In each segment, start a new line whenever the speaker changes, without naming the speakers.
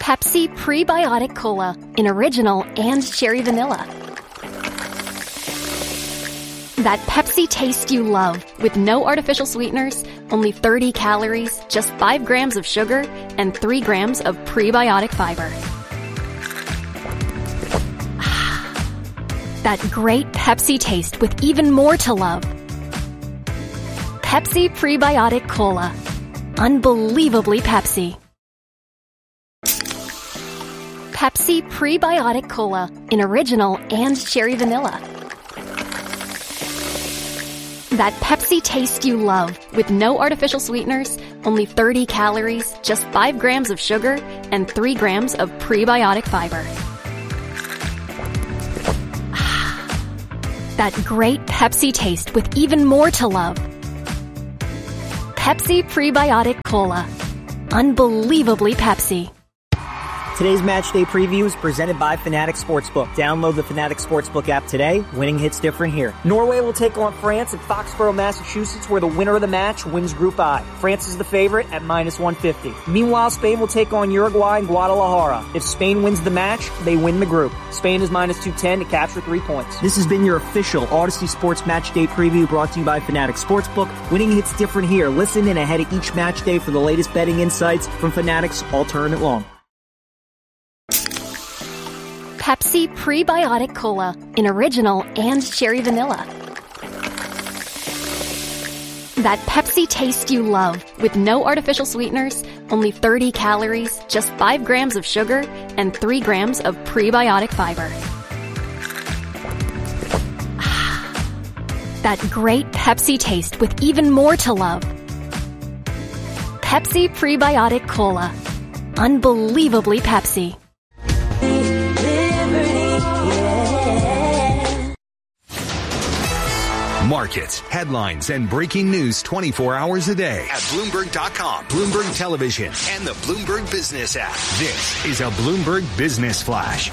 Pepsi Prebiotic Cola in original and cherry vanilla. That Pepsi taste you love with no artificial sweeteners, only 30 calories, just 5 grams of sugar, and 3 grams of prebiotic fiber. That great Pepsi taste with even more to love. Pepsi Prebiotic Cola. Unbelievably Pepsi. Pepsi Prebiotic Cola in original and cherry vanilla. That Pepsi taste you love with no artificial sweeteners, only 30 calories, just 5 grams of sugar, and 3 grams of prebiotic fiber. That great Pepsi taste with even more to love. Pepsi Prebiotic Cola. Unbelievably Pepsi.
Today's Matchday Preview is presented by Fanatics Sportsbook. Download the Fanatics Sportsbook app today. Winning hits different here. Norway will take on France at Foxborough, Massachusetts, where the winner of the match wins Group I. France is the favorite at -150. Meanwhile, Spain will take on Uruguay in Guadalajara. If Spain wins the match, they win the group. Spain is -210 to capture 3 points. This has been your official Odyssey Sports Matchday Preview brought to you by Fanatics Sportsbook. Winning hits different here. Listen in ahead of each match day for the latest betting insights from Fanatics all tournament long.
Pepsi Prebiotic Cola in original and cherry vanilla. That Pepsi taste you love with no artificial sweeteners, only 30 calories, just 5 grams of sugar, and 3 grams of prebiotic fiber. That great Pepsi taste with even more to love. Pepsi Prebiotic Cola. Unbelievably Pepsi.
Markets, headlines, and breaking news 24 hours a day at Bloomberg.com, Bloomberg Television, and the Bloomberg Business app. This is a Bloomberg Business Flash.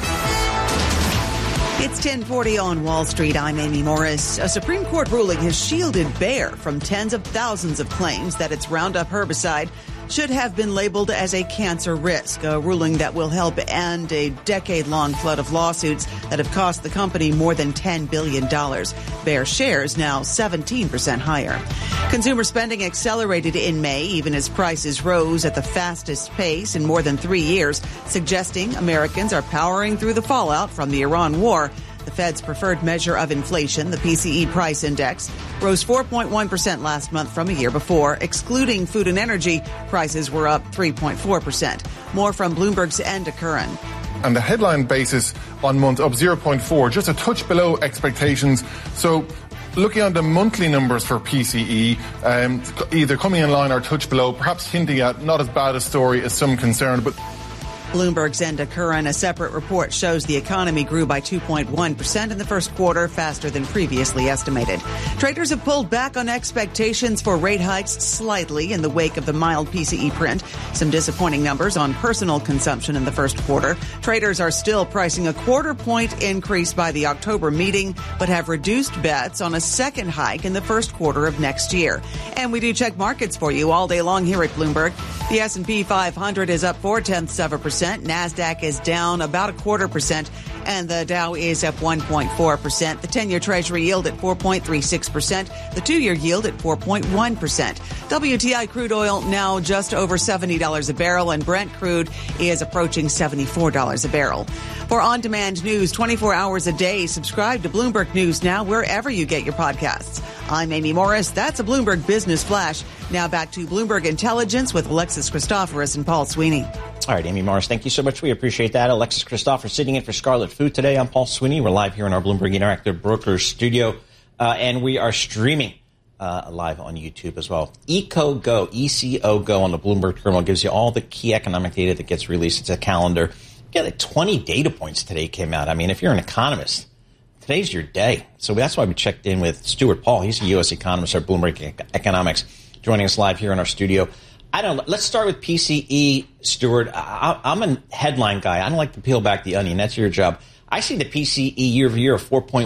It's 10:40 on Wall Street. I'm Amy Morris. A Supreme Court ruling has shielded Bayer from tens of thousands of claims that its Roundup herbicide should have been labeled as a cancer risk, a ruling that will help end a decade-long flood of lawsuits that have cost the company more than $10 billion. Bayer shares now 17% higher. Consumer spending accelerated in May, even as prices rose at the fastest pace in more than 3 years, suggesting Americans are powering through the fallout from the Iran war. The Fed's preferred measure of inflation, the PCE price index, rose 4.1% last month from a year before. Excluding food and energy, prices were up 3.4%. More from Bloomberg's Enda Curran.
And the headline basis on month up 0.4, just a touch below expectations. So looking at the monthly numbers for PCE, either coming in line or a touch below, perhaps hinting at not as bad a story as some concerned, but
Bloomberg's Enda Curran. A separate report shows the economy grew by 2.1% in the first quarter, faster than previously estimated. Traders have pulled back on expectations for rate hikes slightly in the wake of the mild PCE print. Some disappointing numbers on personal consumption in the first quarter. Traders are still pricing a 0.25 point increase by the October meeting, but have reduced bets on a second hike in the first quarter of next year. And we do check markets for you all day long here at Bloomberg. The S&P 500 is up 0.4%. NASDAQ is down about 0.25%, and the Dow is up 1.4%. The 10-year Treasury yield at 4.36%. The 2-year yield at 4.1%. WTI crude oil now just over $70 a barrel, and Brent crude is approaching $74 a barrel. For on-demand news 24 hours a day, subscribe to Bloomberg News Now wherever you get your podcasts. I'm Amy Morris. That's a Bloomberg Business Flash. Now back to Bloomberg Intelligence with Alexis Christoforous and Paul Sweeney.
All right, Amy Morris, thank you so much. We appreciate that. Alexis Christoforous sitting in for Scarlet Food today. I'm Paul Sweeney. We're live here in our Bloomberg Interactive Brokers studio, and we are streaming live on YouTube as well. EcoGo, ECO Go on the Bloomberg terminal gives you all the key economic data that gets released. It's a calendar. Yeah, like 20 data points today came out. I mean, if you're an economist, today's your day. So that's why we checked in with Stuart Paul. He's a U.S. economist at Bloomberg Economics, joining us live here in our studio. Let's start with PCE, Stuart. I'm a headline guy. I don't like to peel back the onion. That's your job. I see the PCE year over year of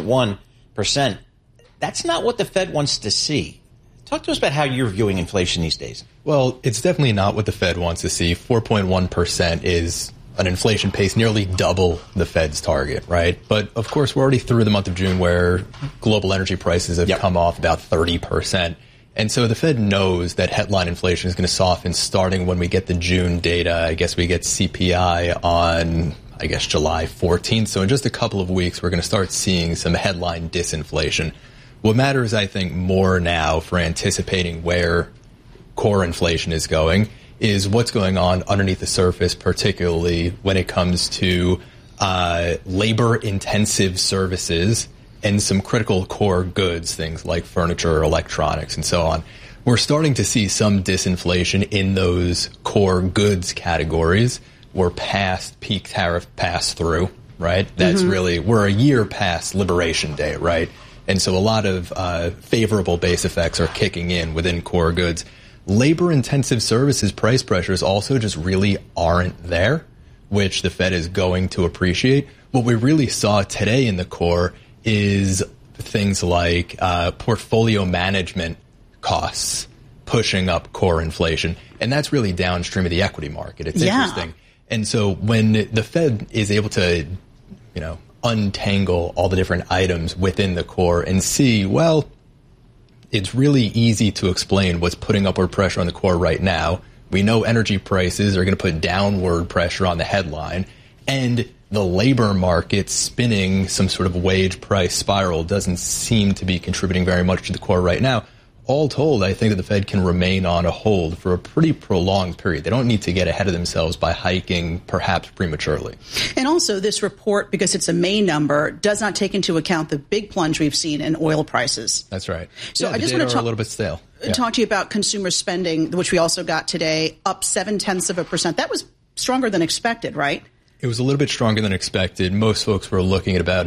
4.1%. That's not what the Fed wants to see. Talk to us about how you're viewing inflation these days.
Well, it's definitely not what the Fed wants to see. 4.1% is an inflation pace nearly double the Fed's target, right? But, of course, we're already through the month of June where global energy prices have come off about 30%. And so the Fed knows that headline inflation is going to soften starting when we get the June data. I guess we get CPI on, July 14th. So in just a couple of weeks, we're going to start seeing some headline disinflation. What matters, I think, more now for anticipating where core inflation is going is what's going on underneath the surface, particularly when it comes to labor-intensive services and some critical core goods, things like furniture, electronics, and so on. We're starting to see some disinflation in those core goods categories. We're past peak tariff pass-through, right? That's really, we're a year past Liberation Day, right? And so a lot of favorable base effects are kicking in within core goods. Labor-intensive services price pressures also just really aren't there, which the Fed is going to appreciate. What we really saw today in the core is things like portfolio management costs pushing up core inflation. And that's really downstream of the equity market. It's interesting. And so when the Fed is able to, untangle all the different items within the core and see, well, it's really easy to explain what's putting upward pressure on the core right now. We know energy prices are going to put downward pressure on the headline, and the labor market spinning some sort of wage price spiral doesn't seem to be contributing very much to the core right now. All told, I think that the Fed can remain on a hold for a pretty prolonged period. They don't need to get ahead of themselves by hiking perhaps prematurely.
And also this report, because it's a May number, does not take into account the big plunge we've seen in oil prices.
That's right.
So I just
want
to talk
a little bit stale.
Talk to you about consumer spending, which we also got today, up 0.7%. That was stronger than expected, right?
It was a little bit stronger than expected. Most folks were looking at about a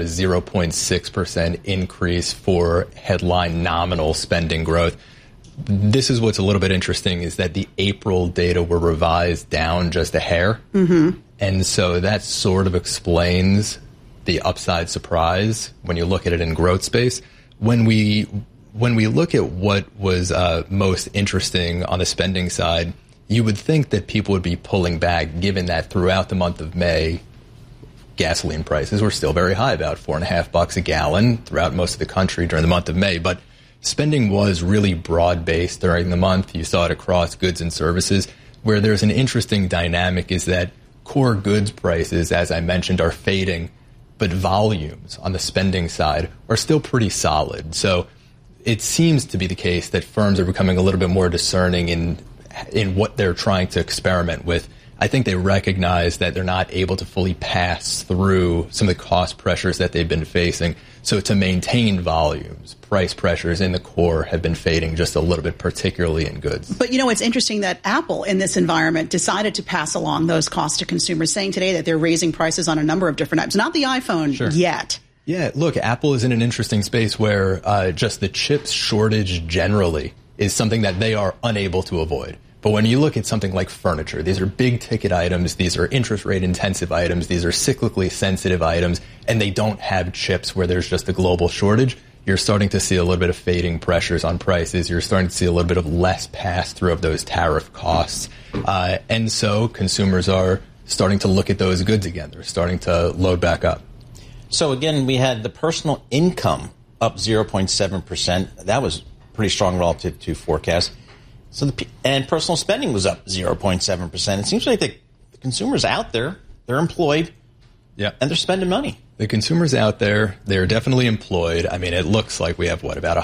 0.6% increase for headline nominal spending growth. This is what's a little bit interesting is that the April data were revised down just a hair. And so that sort of explains the upside surprise when you look at it in growth space. When we look at what was most interesting on the spending side, you would think that people would be pulling back, given that throughout the month of May, gasoline prices were still very high, about $4.50 a gallon throughout most of the country during the month of May. But spending was really broad-based during the month. You saw it across goods and services. Where there's an interesting dynamic is that core goods prices, as I mentioned, are fading, but volumes on the spending side are still pretty solid. So it seems to be the case that firms are becoming a little bit more discerning in what they're trying to experiment with. I think they recognize that they're not able to fully pass through some of the cost pressures that they've been facing. So to maintain volumes, price pressures in the core have been fading just a little bit, particularly in goods.
But, it's interesting that Apple in this environment decided to pass along those costs to consumers, saying today that they're raising prices on a number of different items. Not the iPhone yet.
Yeah, look, Apple is in an interesting space where just the chips shortage generally is something that they are unable to avoid. But when you look at something like furniture, these are big ticket items, these are interest rate intensive items, these are cyclically sensitive items, and they don't have chips where there's just a global shortage. You're starting to see a little bit of fading pressures on prices. You're starting to see a little bit of less pass through of those tariff costs. And so consumers are starting to look at those goods again. They're starting to load back up.
So again, we had the personal income up 0.7%. That was pretty strong relative to forecast. So and personal spending was up 0.7%. It seems like the consumers out there, they're employed, and they're spending money.
The consumers out there, they're definitely employed. I mean, it looks like we have, about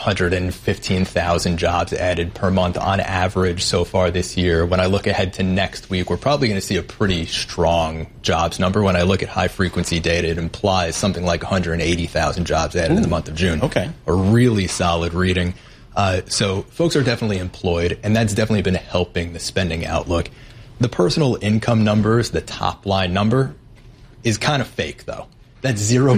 115,000 jobs added per month on average so far this year. When I look ahead to next week, we're probably going to see a pretty strong jobs number. When I look at high-frequency data, it implies something like 180,000 jobs added in the month of June.
Okay.
A really solid reading. So folks are definitely employed, and that's definitely been helping the spending outlook. The personal income numbers, the top line number, is kind of fake, though. That's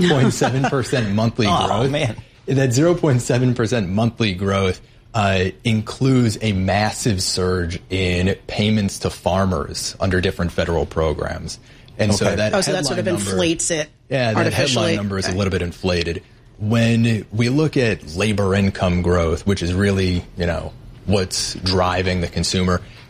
0.7% monthly growth.
Oh, man.
That 0.7% monthly growth includes a massive surge in payments to farmers under different federal programs. And so that
sort of inflates it.
Yeah, that headline number is a little bit inflated. When we look at labor income growth, which is really, what's driving the consumer,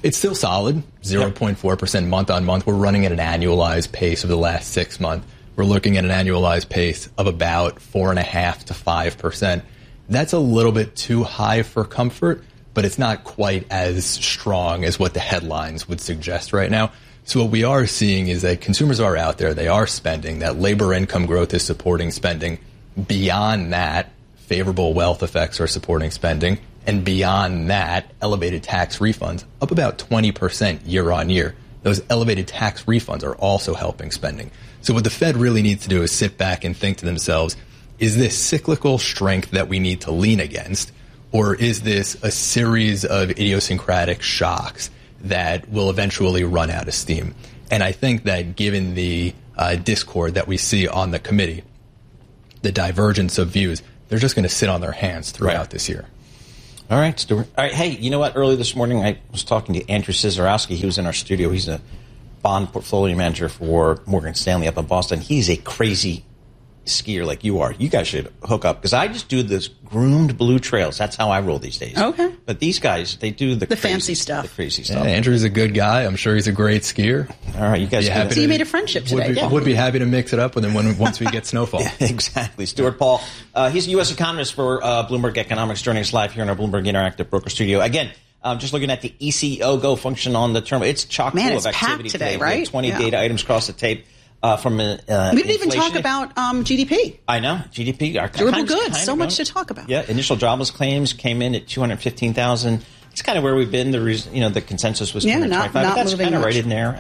It's still solid, 0.4% month on month. We're running at an annualized pace of the last 6 months. We're looking at an annualized pace of about 4.5% to 5%. That's a little bit too high for comfort, but it's not quite as strong as what the headlines would suggest right now. So what we are seeing is that consumers are out there, they are spending, that labor income growth is supporting spending. Beyond that, favorable wealth effects are supporting spending. And beyond that, elevated tax refunds up about 20% year on year. Those elevated tax refunds are also helping spending. So what the Fed really needs to do is sit back and think to themselves, is this cyclical strength that we need to lean against, or is this a series of idiosyncratic shocks that will eventually run out of steam? And I think that given the discord that we see on the committee, the divergence of views, they're just going to sit on their hands throughout this year.
All right, Stuart. All right, hey, you know what? Early this morning, I was talking to Andrew Cizarowski. He was in our studio. He's a bond portfolio manager for Morgan Stanley up in Boston. He's a crazy skier like you are. You guys should hook up, because I just do this groomed blue trails. That's how I roll these days.
Okay.
But these guys, they do the
fancy stuff.
The crazy stuff.
Yeah, Andrew's a good guy. I'm sure he's a great skier.
All right, you guys.
So you made a friendship today.
Would be happy to mix it up with him once we get snowfall.
Yeah, exactly. Stuart Paul, he's a U.S. economist for Bloomberg Economics, joining us live here in our Bloomberg Interactive Broker Studio. Again, just looking at the ECO Go function on the terminal. It's chock full of activity
today, right?
20 data items across the tape. From
we didn't even talk about GDP.
I know. GDP.
Durable goods. So much to talk about.
Yeah. Initial jobless claims came in at 215,000. It's kind of where we've been. The consensus was 225. But that's kind of right in there.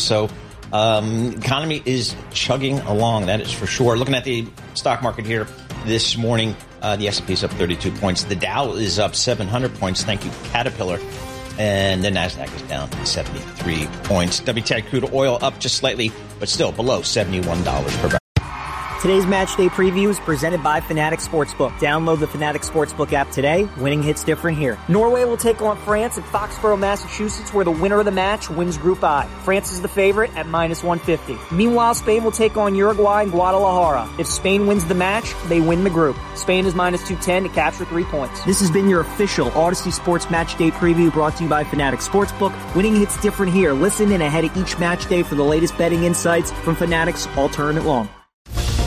Economy is chugging along. That is for sure. Looking at the stock market here this morning, the S&P is up 32 points. The Dow is up 700 points. Thank you, Caterpillar. And the NASDAQ is down 73 points. WTI crude oil up just slightly, but still below $71 per barrel.
Today's match day preview is presented by Fanatics Sportsbook. Download the Fanatics Sportsbook app today. Winning hits different here. Norway will take on France at Foxborough, Massachusetts, where the winner of the match wins Group I. France is the favorite at -150. Meanwhile, Spain will take on Uruguay in Guadalajara. If Spain wins the match, they win the group. Spain is -210 to capture 3 points. This has been your official Odyssey Sports Match Day preview, brought to you by Fanatics Sportsbook. Winning hits different here. Listen in ahead of each match day for the latest betting insights from Fanatics all tournament long.